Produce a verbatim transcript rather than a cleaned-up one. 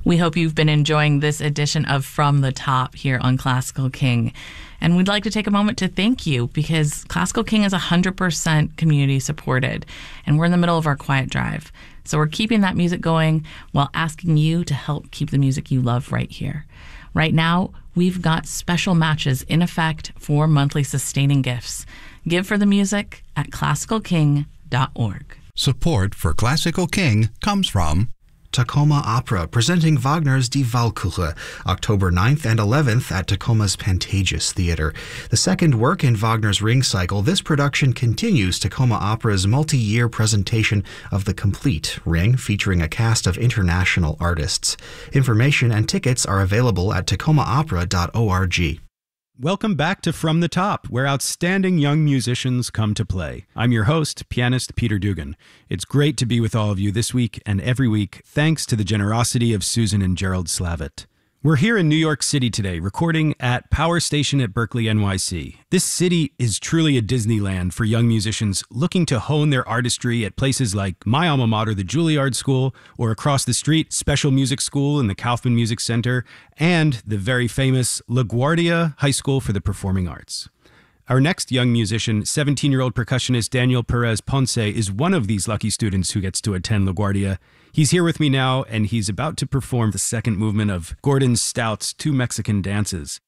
We hope you've been enjoying this edition of From the Top here on Classical King. And we'd like to take a moment to thank you because Classical King is one hundred percent community supported, and we're in the middle of our quiet drive. So we're keeping that music going while asking you to help keep the music you love right here. Right now, we've got special matches in effect for monthly sustaining gifts. Give for the music at classical king dot org. Support for Classical King comes from Tacoma Opera, presenting Wagner's Die Walküre, October ninth and eleventh at Tacoma's Pantages Theater. The second work in Wagner's Ring Cycle, this production continues Tacoma Opera's multi-year presentation of the complete Ring, featuring a cast of international artists. Information and tickets are available at tacoma opera dot org. Welcome back to From the Top, where outstanding young musicians come to play. I'm your host, pianist Peter Dugan. It's great to be with all of you this week and every week, thanks to the generosity of Susan and Gerald Slavitt. We're here in New York City today, recording at Power Station at Berkeley, N Y C. This city is truly a Disneyland for young musicians looking to hone their artistry at places like my alma mater, the Juilliard School, or across the street, Special Music School in the Kaufman Music Center, and the very famous LaGuardia High School for the Performing Arts. Our next young musician, seventeen-year-old percussionist Daniel Perez Ponce, is one of these lucky students who gets to attend LaGuardia. He's here with me now, and he's about to perform the second movement of Gordon Stout's Two Mexican Dances.